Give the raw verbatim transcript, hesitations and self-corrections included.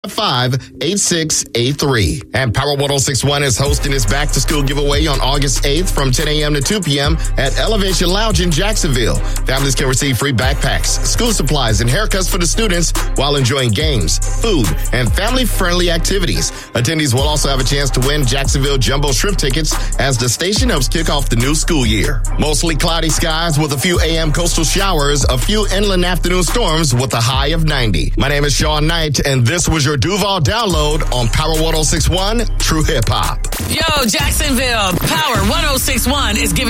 five eight six eight three. And Power one oh six point one is hosting its back to school giveaway on August eighth from ten a.m. to two p.m. at Elevation Lounge in Jacksonville. Families can receive free backpacks, school supplies, and haircuts for the students while enjoying games, food, and family-friendly activities. Attendees will also have a chance to win Jacksonville Jumbo Shrimp tickets as the station helps kick off the new school year. Mostly cloudy skies with a few A M coastal showers, a few inland afternoon storms with a high of ninety. My name is Sean Knight, and this was your Duval Download on Power one oh six point one True Hip Hop. Yo, Jacksonville, Power one oh six point one is giving